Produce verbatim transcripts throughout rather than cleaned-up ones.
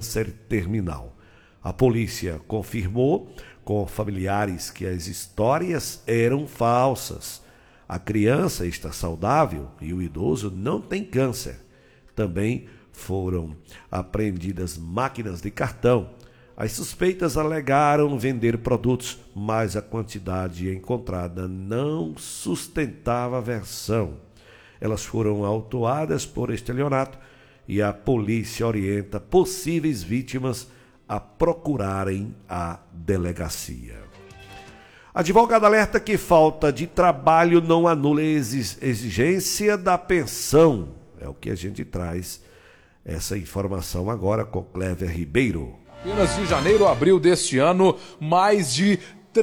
câncer terminal. A polícia confirmou com familiares que as histórias eram falsas. A criança está saudável e o idoso não tem câncer. Também foram apreendidas máquinas de cartão. As suspeitas alegaram vender produtos, mas a quantidade encontrada não sustentava a versão. Elas foram autuadas por estelionato e a polícia orienta possíveis vítimas a procurarem a delegacia. Advogado alerta que falta de trabalho não anula a exigência da pensão. É o que a gente traz essa informação agora com Cléver Ribeiro. Apenas de janeiro a abril deste ano, mais de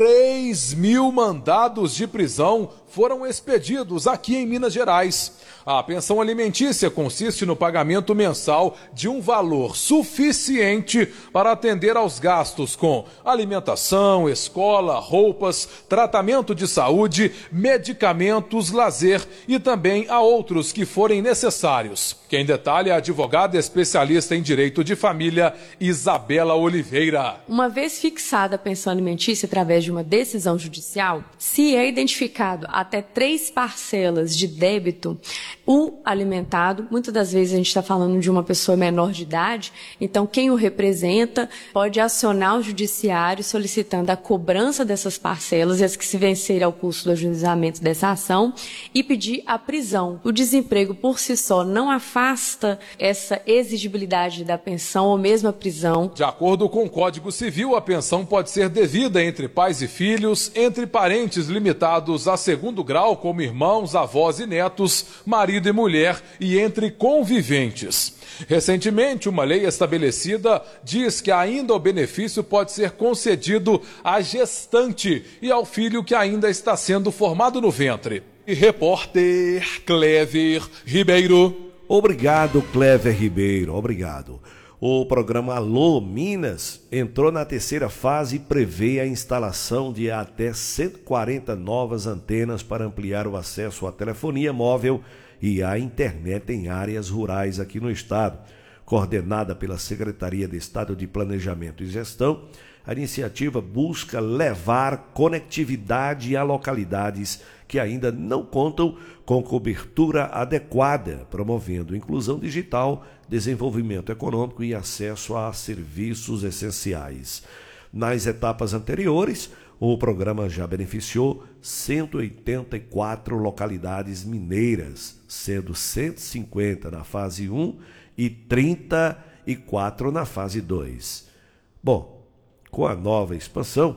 três mil mandados de prisão foram expedidos aqui em Minas Gerais. A pensão alimentícia consiste no pagamento mensal de um valor suficiente para atender aos gastos com alimentação, escola, roupas, tratamento de saúde, medicamentos, lazer e também a outros que forem necessários. Quem detalha é a advogada especialista em direito de família, Isabela Oliveira. Uma vez fixada a pensão alimentícia através de uma decisão judicial, se é identificado até três parcelas de débito, o alimentado, muitas das vezes a gente está falando de uma pessoa menor de idade, então quem o representa pode acionar o judiciário solicitando a cobrança dessas parcelas e as que se vencerem ao custo do ajuizamento dessa ação e pedir a prisão. O desemprego por si só não afasta essa exigibilidade da pensão ou mesmo a prisão. De acordo com o Código Civil, a pensão pode ser devida entre pais e filhos, entre parentes limitados a segundo grau, como irmãos, avós e netos, marido e mulher, e entre conviventes. Recentemente, uma lei estabelecida diz que ainda o benefício pode ser concedido à gestante e ao filho que ainda está sendo formado no ventre. E repórter Cléver Ribeiro. Obrigado, Cléver Ribeiro, obrigado. O programa Alô Minas entrou na terceira fase e prevê a instalação de até cento e quarenta novas antenas para ampliar o acesso à telefonia móvel e à internet em áreas rurais aqui no estado. Coordenada pela Secretaria de Estado de Planejamento e Gestão, a iniciativa busca levar conectividade a localidades que ainda não contam com cobertura adequada, promovendo inclusão digital, desenvolvimento econômico e acesso a serviços essenciais. Nas etapas anteriores, o programa já beneficiou cento e oitenta e quatro localidades mineiras, sendo cento e cinquenta na fase um e trinta e quatro na fase dois. Bom, com a nova expansão,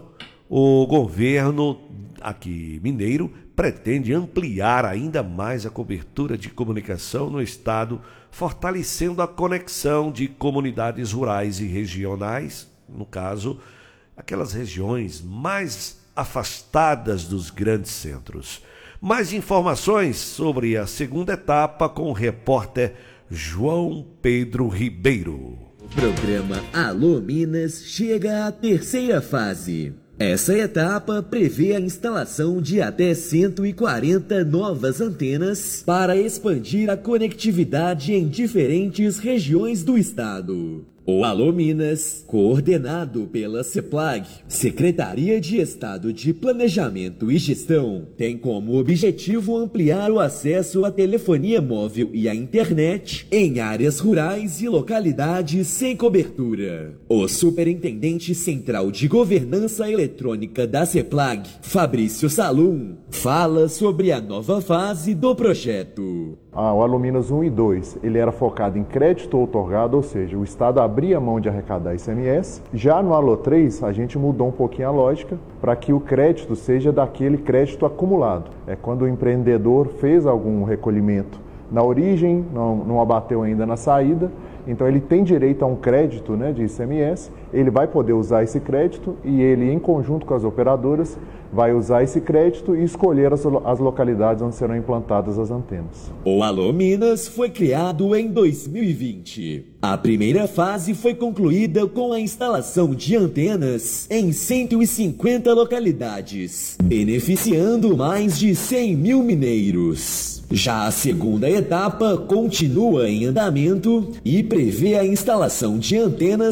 o governo aqui mineiro pretende ampliar ainda mais a cobertura de comunicação no estado, fortalecendo a conexão de comunidades rurais e regionais, no caso, aquelas regiões mais afastadas dos grandes centros. Mais informações sobre a segunda etapa com o repórter João Pedro Ribeiro. O programa Alô Minas chega à terceira fase. Essa etapa prevê a instalação de até cento e quarenta novas antenas para expandir a conectividade em diferentes regiões do estado. O Alô Minas, coordenado pela CEPLAG, Secretaria de Estado de Planejamento e Gestão, tem como objetivo ampliar o acesso à telefonia móvel e à internet em áreas rurais e localidades sem cobertura. O Superintendente Central de Governança Eletrônica da CEPLAG, Fabrício Salum, fala sobre a nova fase do projeto. Ah, o Alô Minas um e dois, ele era focado em crédito outorgado, ou seja, o Estado abria mão de arrecadar I C M S. Já no Alô três, a gente mudou um pouquinho a lógica para que o crédito seja daquele crédito acumulado. É quando o empreendedor fez algum recolhimento na origem, não, não abateu ainda na saída, então ele tem direito a um crédito, né, de I C M S, ele vai poder usar esse crédito e ele, em conjunto com as operadoras, vai usar esse crédito e escolher as, as localidades onde serão implantadas as antenas. O Alô Minas foi criado em dois mil e vinte. A primeira fase foi concluída com a instalação de antenas em cento e cinquenta localidades, beneficiando mais de cem mil mineiros. Já a segunda etapa continua em andamento e prevê a instalação de antenas